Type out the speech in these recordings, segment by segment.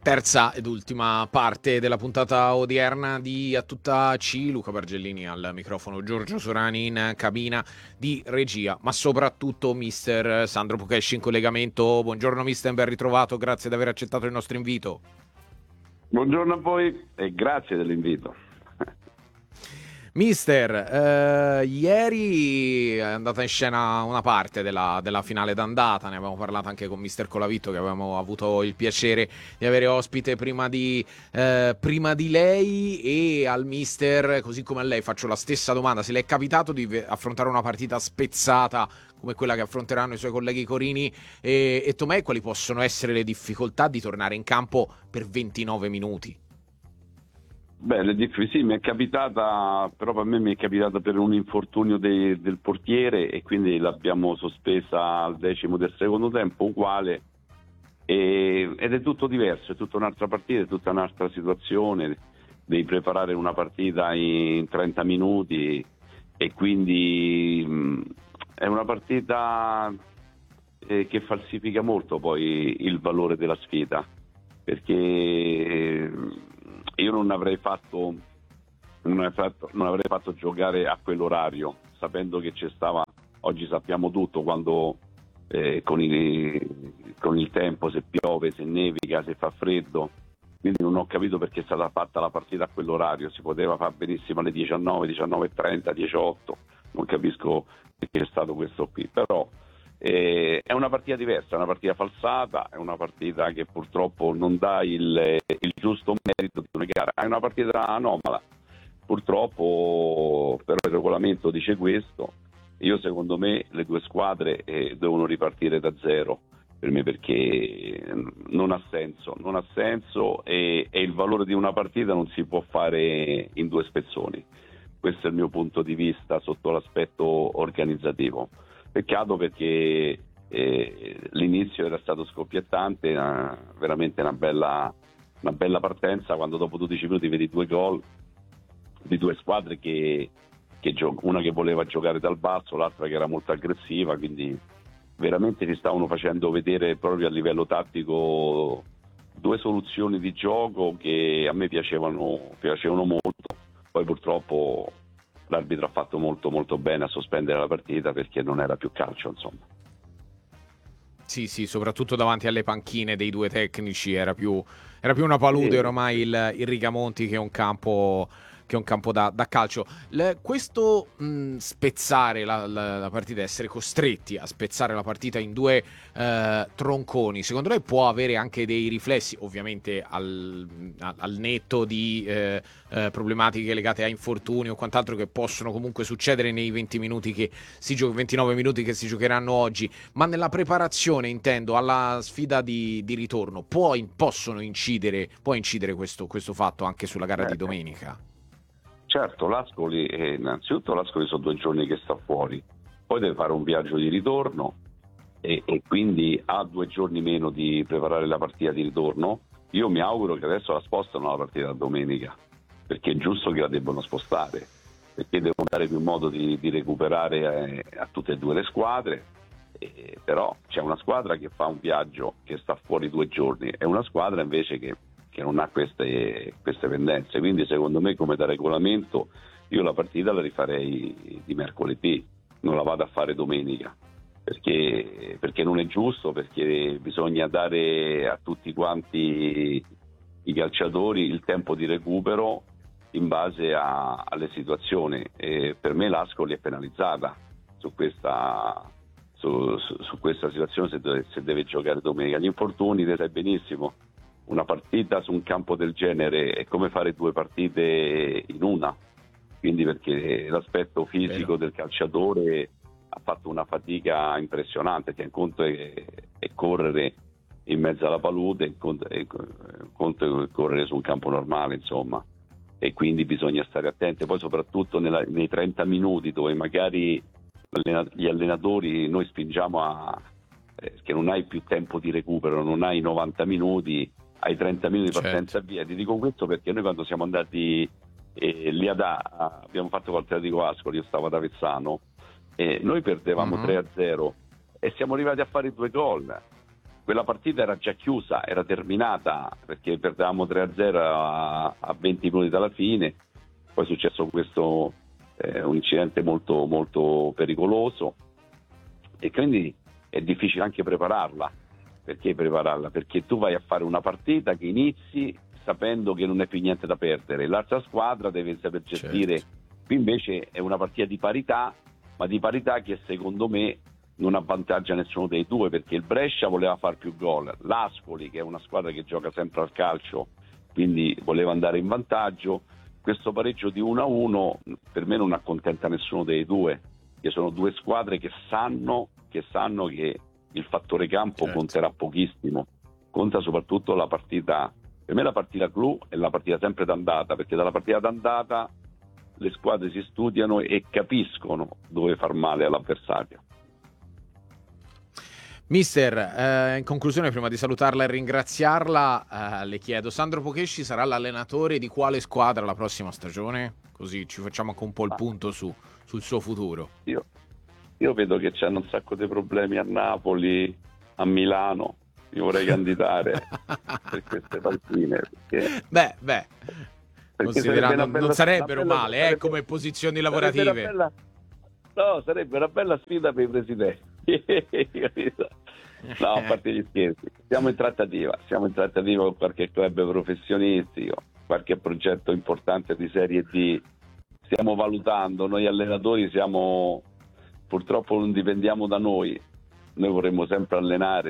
Terza ed ultima parte della puntata odierna di A Tutta C. Luca Bargellini al microfono, Giorgio Sorani in cabina di regia, ma soprattutto mister Sandro Pucesci in collegamento. Buongiorno mister, ben ritrovato, grazie di aver accettato il nostro invito. Buongiorno a voi e grazie dell'invito. Mister, ieri è andata in scena una parte della finale d'andata, ne avevamo parlato anche con mister Colavitto, che avevamo avuto il piacere di avere ospite prima di lei, e al mister, così come a lei, faccio la stessa domanda: se le è capitato di affrontare una partita spezzata come quella che affronteranno i suoi colleghi Corini e Tomei, quali possono essere le difficoltà di tornare in campo per 29 minuti? Beh, sì, mi è capitata, però per me mi è capitata per un infortunio del portiere e quindi l'abbiamo sospesa al 10° del secondo tempo, uguale, ed è tutto diverso, è tutta un'altra partita, è tutta un'altra situazione, devi preparare una partita in 30 minuti e quindi è una partita che falsifica molto poi il valore della sfida, perché io non avrei fatto giocare a quell'orario, sapendo che c'è stava, oggi sappiamo tutto, quando con il tempo, se piove, se nevica, se fa freddo, quindi non ho capito perché è stata fatta la partita a quell'orario, si poteva fare benissimo alle 19, 19:30, 18, non capisco perché è stato questo qui, però è una partita diversa, è una partita falsata, è una partita che purtroppo non dà il giusto merito di una gara, è una partita anomala, purtroppo, però il regolamento dice questo. Io secondo me le due squadre devono ripartire da zero per me, perché non ha senso e il valore di una partita non si può fare in due spezzoni. Questo è il mio punto di vista sotto l'aspetto organizzativo. Peccato perché l'inizio era stato scoppiettante, veramente una bella partenza, quando dopo 12 minuti vedi due gol di due squadre che una che voleva giocare dal basso, l'altra che era molto aggressiva, quindi veramente si stavano facendo vedere proprio a livello tattico due soluzioni di gioco che a me piacevano molto. Poi purtroppo l'arbitro ha fatto molto molto bene a sospendere la partita, perché non era più calcio, insomma. Sì, soprattutto davanti alle panchine dei due tecnici era più una palude ormai il Rigamonti che è un campo da calcio. Questo spezzare la partita, essere costretti a spezzare la partita in due tronconi, secondo lei può avere anche dei riflessi, ovviamente al netto di problematiche legate a infortuni o quant'altro che possono comunque succedere nei 29 minuti che si giocheranno oggi, ma nella preparazione, intendo, alla sfida di ritorno può incidere questo fatto anche sulla gara di domenica? Certo, l'Ascoli, innanzitutto l'Ascoli sono 2 giorni che sta fuori, poi deve fare un viaggio di ritorno e quindi ha 2 giorni meno di preparare la partita di ritorno. Io mi auguro che adesso la spostano la partita domenica, perché è giusto che la debbano spostare, perché devono dare più modo di recuperare a tutte e due le squadre, però c'è una squadra che fa un viaggio che sta fuori 2 giorni e una squadra invece che non ha queste pendenze, quindi secondo me, come da regolamento, io la partita la rifarei di mercoledì, non la vado a fare domenica, perché non è giusto, perché bisogna dare a tutti quanti i calciatori il tempo di recupero in base alle situazioni, e per me l'Ascoli è penalizzata su questa situazione se deve giocare domenica. Gli infortuni, te sai benissimo, una partita su un campo del genere è come fare 2 partite in una, quindi, perché l'aspetto fisico del calciatore ha fatto una fatica impressionante, che un conto è correre in mezzo alla palude, un conto è correre su un campo normale, insomma, e quindi bisogna stare attenti, poi soprattutto nei 30 minuti dove magari gli allenatori, noi spingiamo che non hai più tempo di recupero, non hai 90 minuti, hai 30 minuti di partenza, via. Ti dico questo perché noi, quando siamo andati lì abbiamo fatto col Atletico Ascoli, io stavo ad Avezzano, e noi perdevamo 3-0 e siamo arrivati a fare 2 gol, quella partita era già chiusa, era terminata, perché perdevamo 3-0 a 20 minuti dalla fine. Poi è successo questo un incidente molto, molto pericoloso, e quindi è difficile anche prepararla. Perché prepararla? Perché tu vai a fare una partita che inizi sapendo che non è più niente da perdere, l'altra squadra deve saper gestire. Certo. Qui invece è una partita di parità, ma di parità che secondo me non avvantaggia nessuno dei due, perché il Brescia voleva fare più gol, l'Ascoli, che è una squadra che gioca sempre al calcio, quindi voleva andare in vantaggio. Questo pareggio di 1-1 per me non accontenta nessuno dei due, che sono due squadre che sanno che il fattore campo Certo. conterà pochissimo, conta soprattutto la partita. Per me la partita clou è la partita sempre d'andata, perché dalla partita d'andata le squadre si studiano e capiscono dove far male all'avversario. Mister, in conclusione, prima di salutarla e ringraziarla, le chiedo, Sandro Pocesci sarà l'allenatore di quale squadra la prossima stagione? Così ci facciamo anche un po' il punto sul suo futuro. Io vedo che c'hanno un sacco di problemi a Napoli, a Milano. Io vorrei candidare per queste partite. Beh, considerando non sarebbero male, sarebbe, come posizioni lavorative. Sarebbe una bella sfida per i presidenti. No, a parte gli scherzi. Siamo in trattativa con qualche club professionistico, qualche progetto importante di Serie D. Stiamo valutando, noi allenatori purtroppo non dipendiamo da noi vorremmo sempre allenare,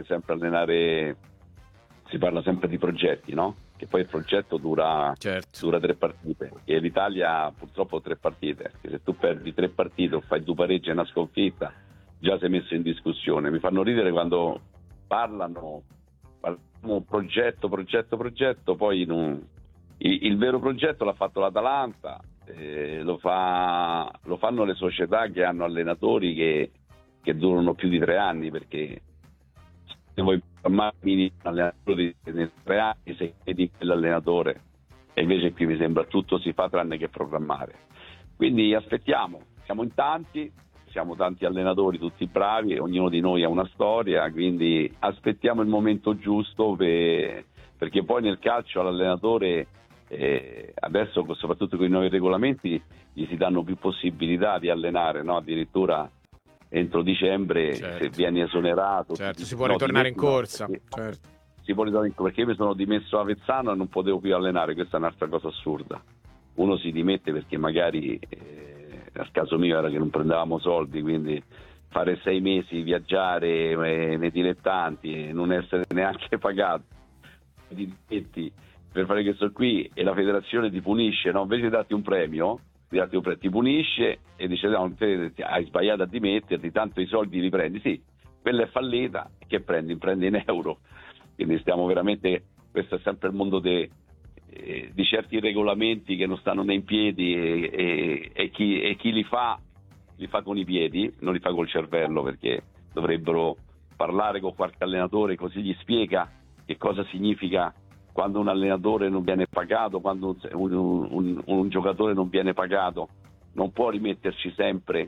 si parla sempre di progetti, no? Che poi il progetto dura 3 partite, e l'Italia purtroppo 3 partite, che se tu perdi 3 partite o fai 2 pareggi e una sconfitta, già sei messo in discussione. Mi fanno ridere quando parliamo progetto, poi il vero progetto l'ha fatto l'Atalanta, lo fanno le società che hanno allenatori che durano più di 3 anni, perché se vuoi programmare allenatore nei 3 anni sei di quell'allenatore, e invece qui mi sembra tutto si fa tranne che programmare. Quindi aspettiamo, siamo tanti allenatori, tutti bravi, ognuno di noi ha una storia, quindi aspettiamo il momento giusto, perché poi nel calcio all'allenatore adesso, soprattutto con i nuovi regolamenti, gli si danno più possibilità di allenare, no? Addirittura entro dicembre, se vieni esonerato, si può ritornare in corsa. Si può ritornare perché io mi sono dimesso a Avezzano e non potevo più allenare. Questa è un'altra cosa assurda. Uno si dimette perché magari nel caso mio era che non prendevamo soldi, quindi fare 6 mesi, viaggiare nei dilettanti e non essere neanche pagato, ti dimetti per fare questo qui, e la federazione ti punisce, no? Invece di darti un premio, ti punisce e dice no, te hai sbagliato a dimetterti, tanto i soldi li prendi. Sì, quella è fallita, che prendi in euro. Quindi stiamo veramente, questo è sempre il mondo di certi regolamenti che non stanno né in piedi, e chi li fa con i piedi, non li fa col cervello, perché dovrebbero parlare con qualche allenatore, così gli spiega che cosa significa quando un allenatore non viene pagato, quando un giocatore non viene pagato. Non può rimetterci sempre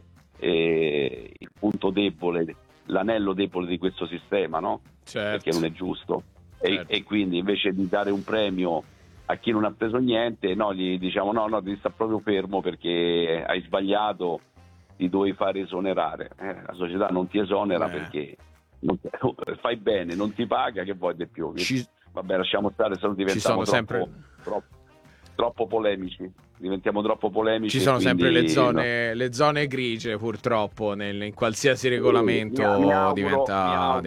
il punto debole, l'anello debole di questo sistema, no? Certo. Perché non è giusto. Certo. E quindi invece di dare un premio a chi non ha preso niente, no, gli diciamo no, devi stare proprio fermo perché hai sbagliato, ti dovevi fare esonerare. La società non ti esonera perché fai bene, non ti paga, che vuoi di più? Vabbè, lasciamo stare, se no diventiamo troppo polemici. Diventiamo troppo polemici. Ci sono sempre le zone no. grigie, purtroppo, in qualsiasi regolamento diventa.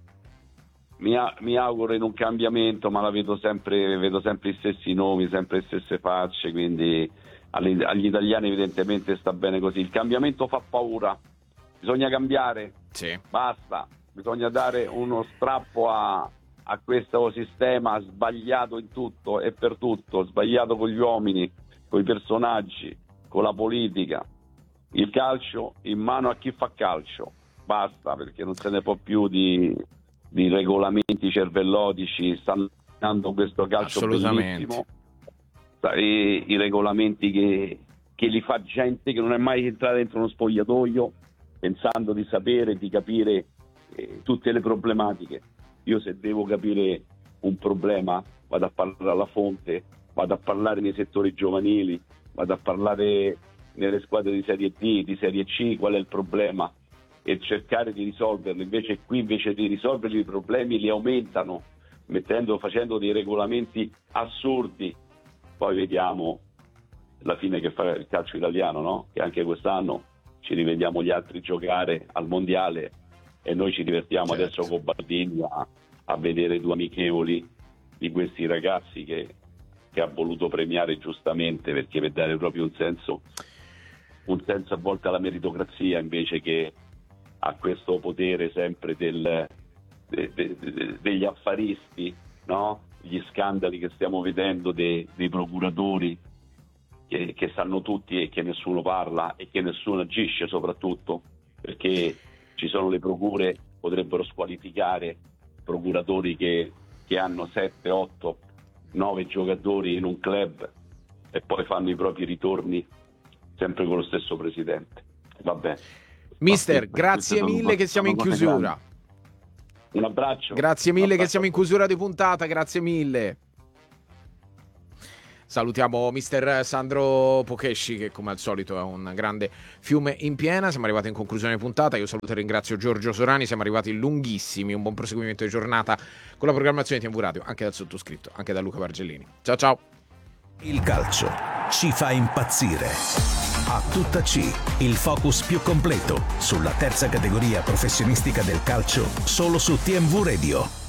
Mi auguro in un cambiamento, ma vedo sempre gli stessi nomi, sempre le stesse facce, quindi agli italiani evidentemente sta bene così. Il cambiamento fa paura, bisogna cambiare, basta, bisogna dare uno strappo a questo sistema sbagliato in tutto e per tutto, sbagliato con gli uomini, con i personaggi, con la politica. Il calcio in mano a chi fa calcio, basta, perché non se ne può più di regolamenti cervellotici. Stanno dando questo calcio bellissimo, i regolamenti che li fa gente che non è mai entrata dentro uno spogliatoio pensando di sapere, di capire tutte le problematiche. Io se devo capire un problema vado a parlare alla fonte, vado a parlare nei settori giovanili, vado a parlare nelle squadre di Serie D, di Serie C, qual è il problema, e cercare di risolverlo. Invece di risolvere i problemi li aumentano, facendo dei regolamenti assurdi. Poi vediamo la fine che fa il calcio italiano, no? Che anche quest'anno ci rivediamo gli altri giocare al mondiale e noi ci divertiamo adesso con Baldini a vedere 2 amichevoli di questi ragazzi che ha voluto premiare giustamente, perché per dare proprio un senso a volte alla meritocrazia, invece che a questo potere sempre degli affaristi, no? Gli scandali che stiamo vedendo dei procuratori che sanno tutti e che nessuno parla e che nessuno agisce, soprattutto perché ci sono le procure, potrebbero squalificare procuratori che hanno 7, 8, 9 giocatori in un club e poi fanno i propri ritorni sempre con lo stesso presidente. Vabbè. Mister, grazie mille che siamo in chiusura. Un abbraccio. Grazie mille che siamo in chiusura di puntata, grazie mille. Salutiamo mister Sandro Pocesci, che come al solito è un grande fiume in piena. Siamo arrivati in conclusione di puntata. Io saluto e ringrazio Giorgio Sorani. Siamo arrivati lunghissimi. Un buon proseguimento di giornata con la programmazione di TV Radio, anche dal sottoscritto, anche da Luca Bargellini. Ciao ciao. Il calcio ci fa impazzire. A tutta C, il focus più completo sulla terza categoria professionistica del calcio, solo su TMV Radio.